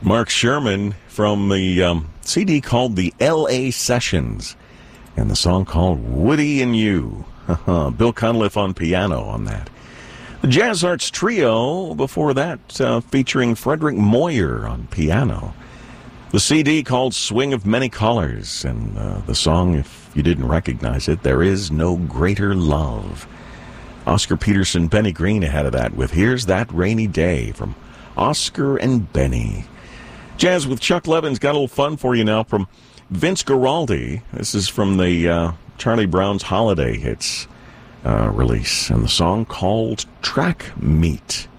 Mark Sherman from the CD called the L.A. Sessions, and the song called Woody and You. Bill Cunliffe on piano on that. The Jazz Arts Trio before that, featuring Frederick Moyer on piano. The CD called Swing of Many Colors, and the song, if you didn't recognize it, There Is No Greater Love. Oscar Peterson, Benny Green ahead of that with Here's That Rainy Day from Oscar and Benny. Jazz with Chuck Levin's got a little fun for you now from Vince Guaraldi. This is from the Charlie Brown's Holiday Hits release, and the song called Track Meet.